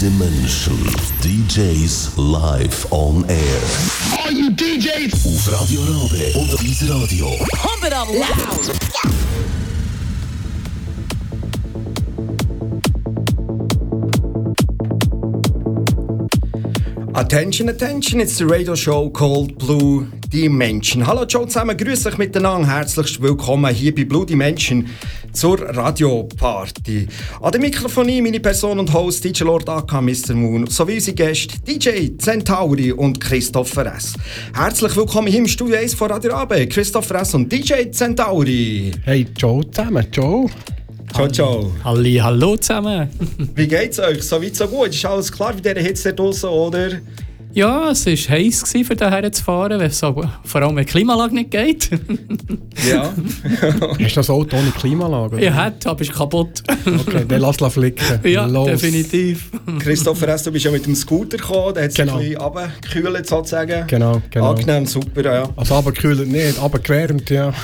Dimension. DJs live on air. All you DJs! Auf Radio Rabe und Deezer Radio. Pump it up loud! Attention, attention, it's the radio show called Blue Dimension. Hallo Joe zusammen, grüß euch miteinander, herzlich willkommen hier bei Blue Dimension zur Radioparty. An dem Mikrofon meine Person und Host DJ Lord AK Mr. Moon sowie unsere Gäste DJ Centauri und Christopher S. Herzlich willkommen hier im Studio 1 von Radio Rabe, Christopher S. und DJ Centauri. Hey Joe zusammen, Joe. Ciao, ciao. Hallo zusammen. Wie geht's euch? So weit, so gut? Ist alles klar bei dieser Hitze draussen, oder? Ja, es war heiß, für hierher zu fahren, weil es so, vor allem wenn die Klimaanlage nicht geht. Ja. Hast du das Auto ohne Klimaanlage? Ja, hat, aber ist kaputt. Okay, dann lass flicken. Ja, los. Definitiv. Christopher S., du bist ja mit dem Scooter gekommen, der hat sich Genau. ein bisschen runtergekühlt sozusagen. Genau. Angenehm, super, ja. Also runtergekühlt nicht, aber gewärmt, ja.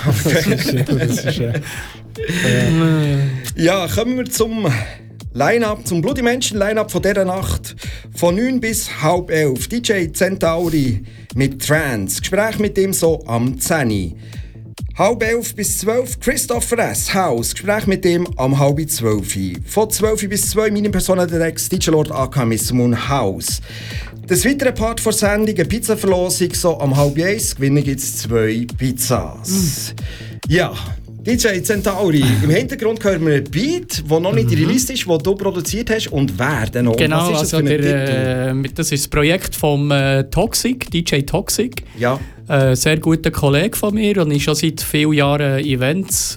Ja, kommen wir zum Line-Up, zum Blue Dimension Line-Up von dieser Nacht. Von 9 bis 10:30. DJ Centauri mit Trance. Gespräch mit ihm so am 10. 10:30 bis 12 Christopher S. House. Gespräch mit ihm am 11:30. Von 12 bis 2 meine Personendirects DJ Lord AK Mr. Moon House. Das weitere Part der Sendung, eine Pizza-Verlosung, so am 12:30. Gewinnen gibt es 2 Pizzas. Ja. DJ Centauri, im Hintergrund hören wir einen Beat, der noch nicht released ist, den du produziert hast. Und wer denn noch? Genau, was ist das für ein Titel? Das ist das Projekt vom Toxic, DJ Toxic. Ja. Sehr guter Kollege von mir und ich schon seit vielen Jahren Events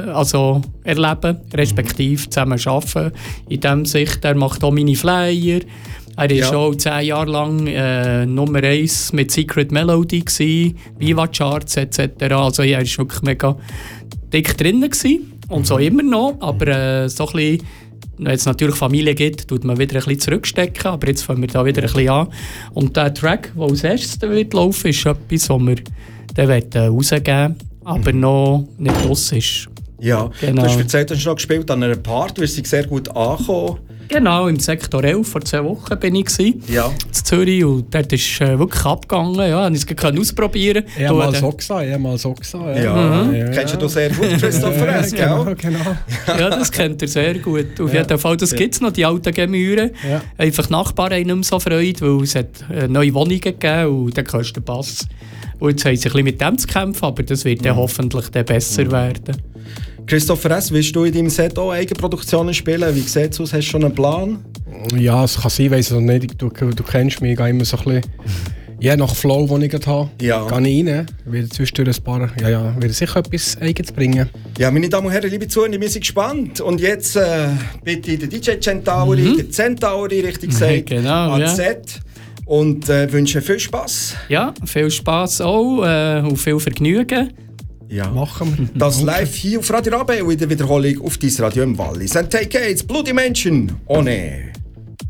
erleben, respektive zusammen arbeiten. In dem Sicht, er macht auch meine Flyer. Er war schon 10 Jahre lang Nummer 1 mit Secret Melody, Viva Charts etc. Also er war wirklich mega dick drin und so immer noch, aber so ein bisschen, wenn es natürlich Familie gibt, tut man wieder ein bisschen zurückstecken, aber jetzt fangen wir da wieder ein bisschen an. Und der Track, der als erstes wird laufen, ist etwas, das wir dann rausgeben wollen, aber noch nicht draus ist. Ja, genau. Du hast erzählt, du hast noch gespielt an einer Party, du bist sehr gut angekommen. Genau, im Sektor 11, vor 2 Wochen bin ich in Zürich und dort ist wirklich abgegangen. Ja, ich konnte es ausprobieren. Ich habe mal so gesagt. Ja. Kennst du das sehr gut, Christopher S., gell? Genau. Ja, das kennt er sehr gut. Auf jeden Fall, das gibt es noch, die alten Gemüren. Ja. Einfach die Nachbarn haben nicht mehr so Freude, weil es hat neue Wohnungen gegeben und dann kannst du den Pass. Und jetzt haben sie ein bisschen mit dem zu kämpfen, aber das wird dann hoffentlich dann besser werden. Christopher S., willst du in deinem Set auch Eigenproduktionen spielen? Wie sieht es aus? Hast du schon einen Plan? Ja, es kann sein, weiss ich noch nicht. Du kennst mich, ich gehe immer so ein bisschen... Je nach Flow, den ich gerade habe, gehe ich rein. Ich werde zwischendurch ein paar... werde sicher etwas Eigenes bringen. Ja, meine Damen und Herren, liebe Zuhörer, wir sind gespannt. Und jetzt bitte den DJ Centauri, den Centauri, richtig gesagt, ans Set. Und wünsche viel Spass. Ja, viel Spass auch und viel Vergnügen. Ja. Machen wir. Das live hier auf Radio Rabe und in der Wiederholung auf Deezer Radio im Wallis. And take it, Blue Dimension on air.